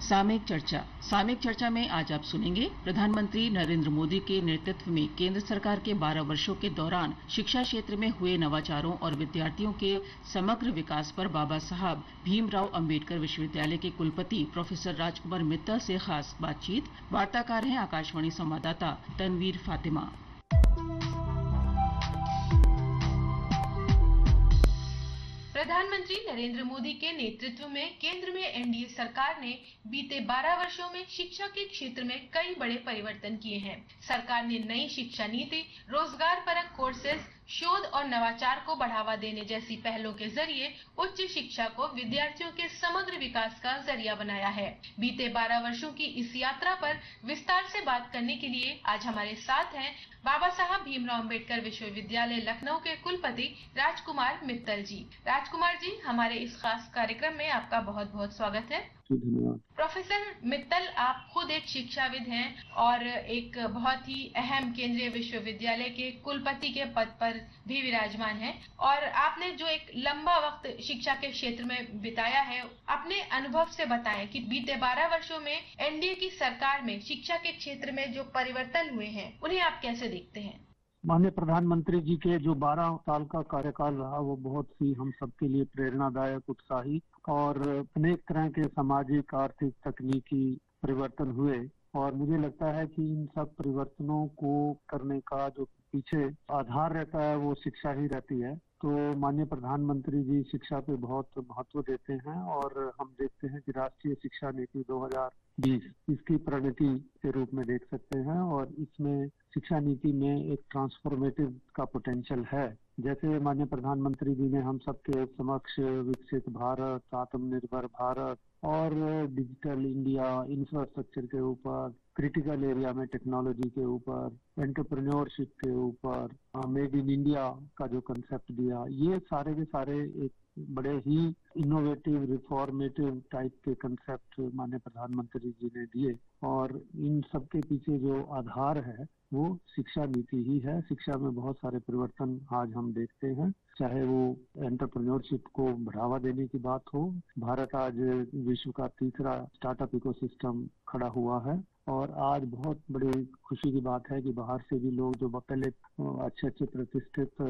सामयिक चर्चा में आज आप सुनेंगे प्रधानमंत्री नरेंद्र मोदी के नेतृत्व में केंद्र सरकार के 12 वर्षों के दौरान शिक्षा क्षेत्र में हुए नवाचारों और विद्यार्थियों के समग्र विकास पर बाबा साहब भीमराव अंबेडकर विश्वविद्यालय के कुलपति प्रोफेसर राजकुमार मित्तल से खास बातचीत। वार्ताकार हैं आकाशवाणी संवाददाता तनवीर फातिमा। प्रधानमंत्री नरेंद्र मोदी के नेतृत्व में केंद्र में एनडीए सरकार ने बीते 12 वर्षों में शिक्षा के क्षेत्र में कई बड़े परिवर्तन किए हैं। सरकार ने नई शिक्षा नीति, रोजगार परक कोर्सेज, शोध और नवाचार को बढ़ावा देने जैसी पहलों के जरिए उच्च शिक्षा को विद्यार्थियों के समग्र विकास का जरिया बनाया है। बीते 12 वर्षों की इस यात्रा पर विस्तार से बात करने के लिए आज हमारे साथ हैं बाबा साहब भीमराव अंबेडकर विश्वविद्यालय लखनऊ के कुलपति राजकुमार मित्तल जी। राजकुमार जी, हमारे इस खास कार्यक्रम में आपका बहुत बहुत स्वागत है। धन्यवाद। प्रोफेसर मित्तल, आप खुद एक शिक्षाविद हैं और एक बहुत ही अहम केंद्रीय विश्वविद्यालय के कुलपति के पद पर भी विराजमान हैं और आपने जो एक लंबा वक्त शिक्षा के क्षेत्र में बिताया है, अपने अनुभव से बताएं कि बीते 12 वर्षों में एनडीए की सरकार में शिक्षा के क्षेत्र में जो परिवर्तन हुए हैं उन्हें आप कैसे देखते हैं? माननीय प्रधानमंत्री जी के जो 12 साल का कार्यकाल रहा वो बहुत ही हम सबके लिए प्रेरणादायक, उत्साही और अनेक तरह के सामाजिक, आर्थिक, तकनीकी परिवर्तन हुए और मुझे लगता है कि इन सब परिवर्तनों को करने का जो पीछे आधार रहता है वो शिक्षा ही रहती है। तो माननीय प्रधानमंत्री जी शिक्षा पे बहुत महत्व देते हैं और हम देखते हैं कि राष्ट्रीय शिक्षा नीति 2020 इसकी प्रगति के रूप में देख सकते हैं और इसमें शिक्षा नीति में एक ट्रांसफॉर्मेटिव का पोटेंशियल है। जैसे माननीय प्रधानमंत्री जी ने हम सबके समक्ष विकसित भारत, आत्मनिर्भर भारत और डिजिटल इंडिया, इंफ्रास्ट्रक्चर के ऊपर, क्रिटिकल एरिया में टेक्नोलॉजी के ऊपर, एंटरप्रेन्योरशिप के ऊपर, मेड इन इंडिया का जो कंसेप्ट दिया, ये सारे के सारे एक बड़े ही इनोवेटिव, रिफॉर्मेटिव टाइप के कंसेप्ट माननीय प्रधानमंत्री जी ने दिए और इन सबके पीछे जो आधार है वो शिक्षा नीति ही है। शिक्षा में बहुत सारे परिवर्तन आज हम देखते हैं, चाहे वो एंटरप्रेन्योरशिप को बढ़ावा देने की बात हो। भारत आज विश्व का तीसरा स्टार्टअप इकोसिस्टम खड़ा हुआ है और आज बहुत बड़ी खुशी की बात है कि बाहर से भी लोग जो पहले अच्छे प्रतिष्ठित